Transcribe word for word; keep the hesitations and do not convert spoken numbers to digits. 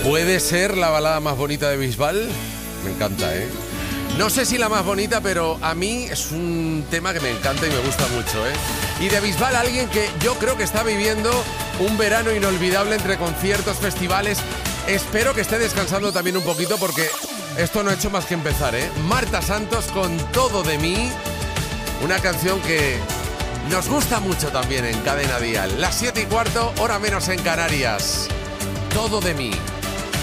¿Puede ser la balada más bonita de Bisbal? Me encanta, ¿eh? No sé si la más bonita, pero a mí es un tema que me encanta y me gusta mucho, ¿eh? Y de Bisbal, alguien que yo creo que está viviendo un verano inolvidable entre conciertos, festivales. Espero que esté descansando también un poquito porque esto no ha hecho más que empezar, ¿eh? Marta Santos con Todo de mí, una canción que nos gusta mucho también en Cadena Dial. Las siete y cuarto, hora menos en Canarias. Todo de mí.